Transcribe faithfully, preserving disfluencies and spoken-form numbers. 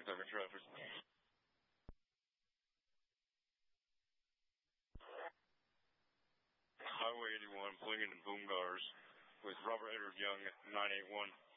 Seven traffic. Highway eighty-one, pulling into Boom Cars with Robert Edward Young, nine eight one.